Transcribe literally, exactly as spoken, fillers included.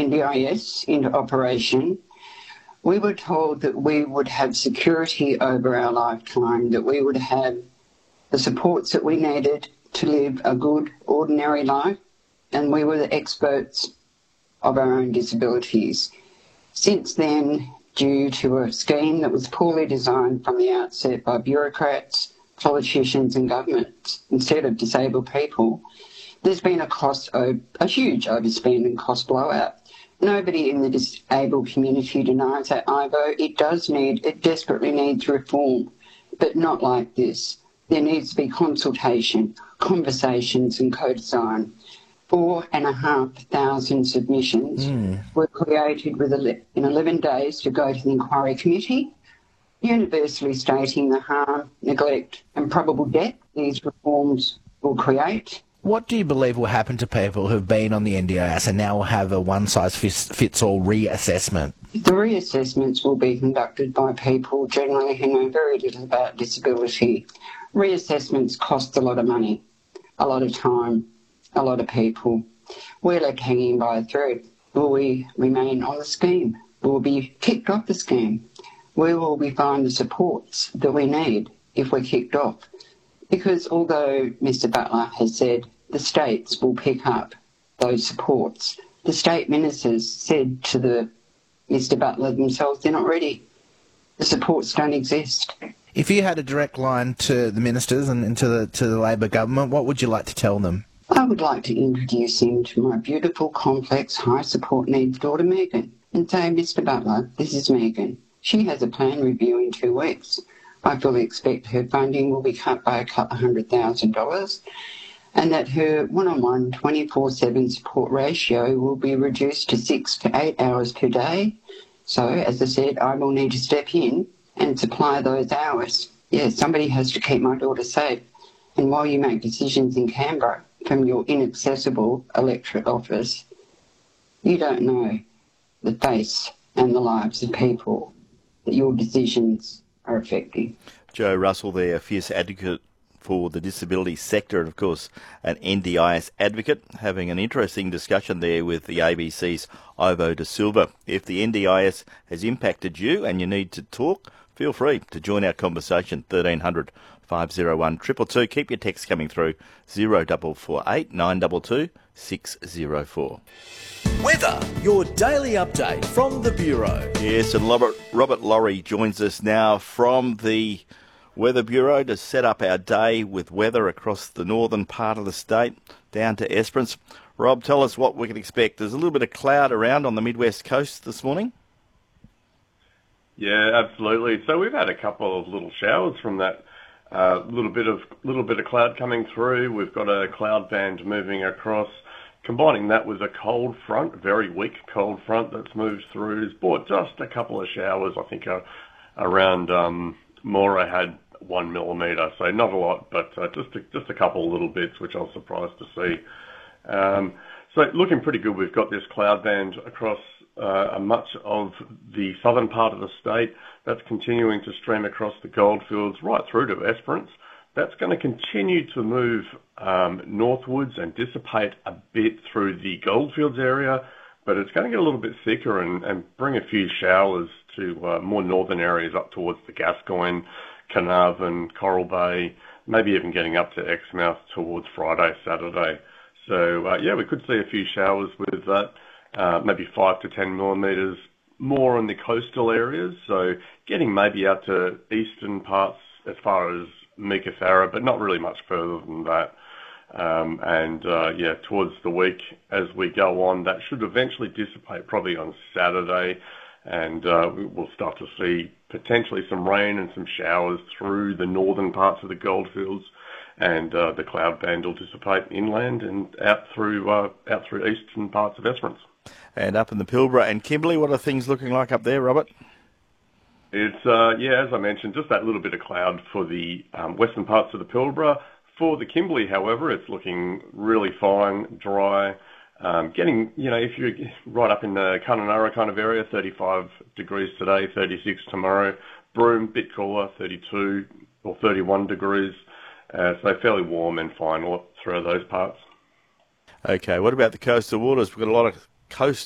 N D I S into operation, we were told that we would have security over our lifetime, that we would have the supports that we needed to live a good, ordinary life, and we were the experts of our own disabilities. Since then, due to a scheme that was poorly designed from the outset by bureaucrats, politicians and governments instead of disabled people, there's been a cost, a huge overspend and cost blowout. Nobody in the disabled community denies that, Ivo. It does need, it desperately needs reform, but not like this. There needs to be consultation, conversations and co-design. Four and a half thousand submissions mm. were created within eleven days to go to the inquiry committee, universally stating the harm, neglect and probable death these reforms will create. What do you believe will happen to people who've been on the N D I S and now will have a one-size-fits-all reassessment? The reassessments will be conducted by people generally who know very little about disability. Reassessments cost a lot of money, a lot of time, a lot of people. We're left hanging by a thread. Will we remain on the scheme? Will we be kicked off the scheme? Where will we find the supports that we need if we're kicked off? Because although Mister Butler has said the states will pick up those supports, the state ministers said to the Mister Butler themselves they're not ready. The supports don't exist. If you had a direct line to the ministers and, and to the to the Labor government, what would you like to tell them? I would like to introduce him to my beautiful, complex, high support needs daughter Megan and say, Mister Butler, this is Megan. She has a plan review in two weeks. I fully expect her funding will be cut by a couple of hundred thousand dollars and that her one-on-one twenty-four seven support ratio will be reduced to six to eight hours per day. So, as I said, I will need to step in and supply those hours. Yes, somebody has to keep my daughter safe. And while you make decisions in Canberra from your inaccessible electorate office, you don't know the face and the lives of people that your decisions are affecting. Jo Russell there, a fierce advocate for the disability sector and, of course, an N D I S advocate, having an interesting discussion there with the A B C's Ivo De Silva. If the N D I S has impacted you and you need to talk, feel free to join our conversation, thirteen hundred, five oh one, two two two. Keep your text coming through, zero four four eight, nine two two, six zero four. Weather, your daily update from the Bureau. Yes, and Robert, Robert Laurie joins us now from the Weather Bureau to set up our day with weather across the northern part of the state, down to Esperance. Rob, tell us what we can expect. There's a little bit of cloud around on the mid-west coast this morning. Yeah, absolutely. So we've had a couple of little showers from that uh, little bit of little bit of cloud coming through. We've got a cloud band moving across. Combining that with a cold front, a very weak cold front that's moved through, has brought just a couple of showers. I think uh, around um, Moora had one millimetre, so not a lot, but uh, just a, just a couple of little bits, which I was surprised to see. Um, so looking pretty good. We've got this cloud band across uh, much of the southern part of the state. That's continuing to stream across the goldfields right through to Esperance. That's going to continue to move um, northwards and dissipate a bit through the goldfields area, but it's going to get a little bit thicker and, and bring a few showers to uh, more northern areas up towards the Gascoyne, Carnarvon, Coral Bay, maybe even getting up to Exmouth towards Friday, Saturday. So, uh, yeah, we could see a few showers with that, uh, maybe five to ten millimetres, more in the coastal areas. So getting maybe out to eastern parts as far as Meekatharra, but not really much further than that. Um, and, uh, yeah, towards the week as we go on, that should eventually dissipate probably on Saturday. And uh, we'll start to see potentially some rain and some showers through the northern parts of the goldfields, and uh, the cloud band will dissipate inland and out through uh, out through eastern parts of Esperance. And up in the Pilbara and Kimberley, what are things looking like up there, Robert? It's, uh, yeah, as I mentioned, just that little bit of cloud for the um, western parts of the Pilbara. For the Kimberley, however, it's looking really fine, dry. Um, getting, you know, if you're right up in the Kununurra kind of area, thirty-five degrees today, thirty-six tomorrow. Broome, bit cooler, thirty-two or thirty-one degrees. Uh, so fairly warm and fine all through those parts. Okay, what about the coastal waters? We've got a lot of coast